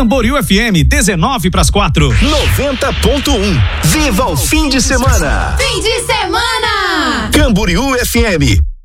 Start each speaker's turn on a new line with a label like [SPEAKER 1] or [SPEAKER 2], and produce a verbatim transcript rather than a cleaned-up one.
[SPEAKER 1] Camboriú F M, dezenove para as quatro.
[SPEAKER 2] noventa ponto um. Viva o fim de semana!
[SPEAKER 3] Fim de semana!
[SPEAKER 2] Camboriú F M.